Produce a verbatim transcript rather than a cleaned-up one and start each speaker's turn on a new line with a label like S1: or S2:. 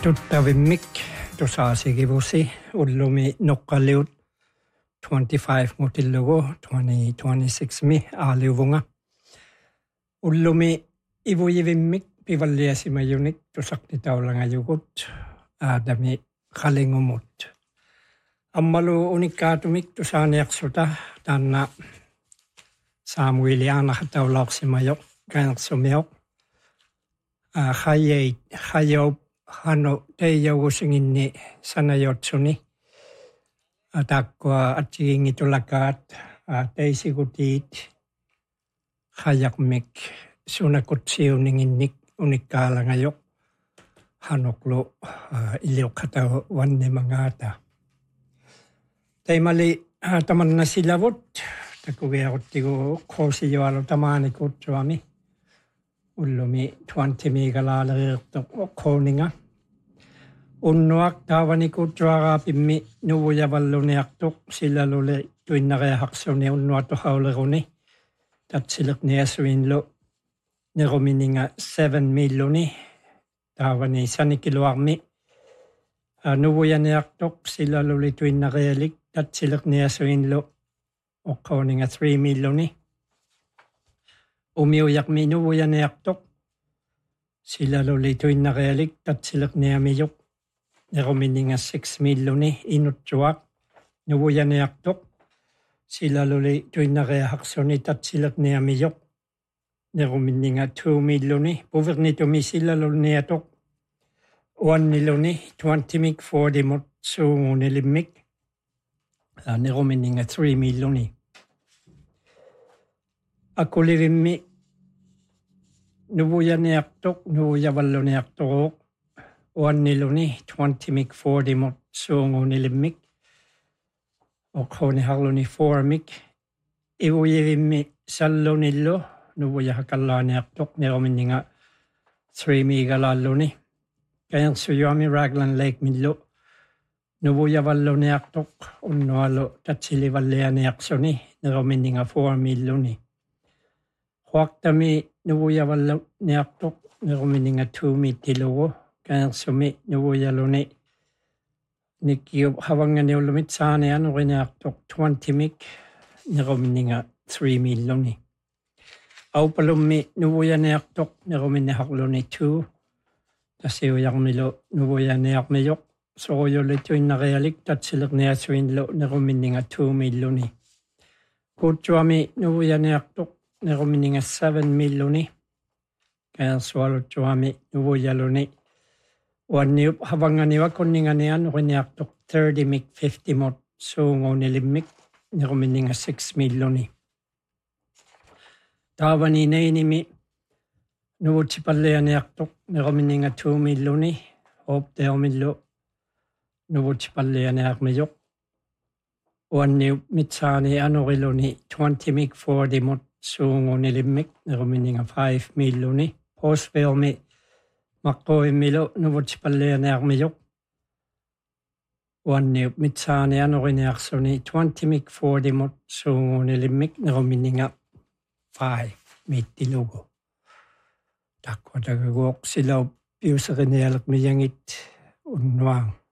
S1: tuttavimmik tusaasigivusi ullumi noqqaliut twenty-five mutillugu twenty twenty-six mi aaliuvunga ullumi ivuyivimmik pivalliasimayunik tusaqnitaulangayugut aadami qalingumut ammalu unikaatumik tusaaniaqsuta taanna Samueliaanaqtaulaaqsimayoq kanersumiyoq khayei khayop hano teiyaugusinginni sanayotsuni atakwa atsigingitulakaat teisigutiit khayaqmik sunakutsiuninginnik unikkaalangayoq hanoklu iliuqatau wannimangata teimali tamannasilavut takugiaruttigu qoosijualu tamaanikutsuami ullumi twenty miigalaaleriirtuq oqqooninga unnuaq taawanikutsuaraapimmi nuvujavalluniartuq silaluli tuinnariahaqsuni unnuatuhauleruni tatsileqniasuinlu nerumininga seven milluni taawani sanikiluarmi nuvujaniartuq silaluli tuinnarialik tatsileqniasuinlu oqqooninga three milluni umiujaqmi nuvujaniartuq silaluli tuinnarialik tatsileqniamiyuq nerumininga six milluni inutsuaq nuvujaniartuq silaluli tuinnariahaqsuni tatsileqniamiyuq nerumininga two milluni puvernitumi silalulniatuq uanniluni twenty-mik forty-mut suungunilimmik nerumininga three milluni akulivimmi nuvujaniartuq nuvujavalluniarturuuq uanniluni twenty-mik forty-mut suungunilimmik oqqooniharluni four-mik ivujivimmi sallunillu nuvujahakallaaniartuq nerumininga three miigalaalluni kanersujuami Raglan Lake millu nuvujavalluniartuq unnualu tatsilivallianiaqsuni nerumininga four milluni huaqtami nuvujavalluniartuq nerumininga two mittilugu kanersumi nuvujaluni nikkiup havanganiullumit saanianuriniartuq twenty-mik nerumininga three milluni aupalummi nuvujaniartuq neruminniharluni two tasiujarmilu nuvujaniarmiyuq soojulituinnarialik tatsileqniasuinlu neruminninga two milluni kuutsuami nuvujaniartuq neruminninga seven milluni kanersualutsuami nuvujaluni uanniup havanganiwakunninganian uriniartuq thirty-mik fifty-mut suungunilimmik neruminninga six milluni taavani neinimi nuvutipallianiartuq neruminninga two milluni hoopteumillu nuvutipallianiarmiyuq uanniup mitsaani anuriluni twenty-mik forty-mut suungunilimmik neruminninga five milluni Horsville'mi maqquvimmilu nuvutipallianiarmiyuq uanniup mitsaani anuriniarsuni twenty-mik forty-mut suungunilimmik neruminninga five mittilugu takkutagaguoq silaup piuserinialekmiyangit unnuang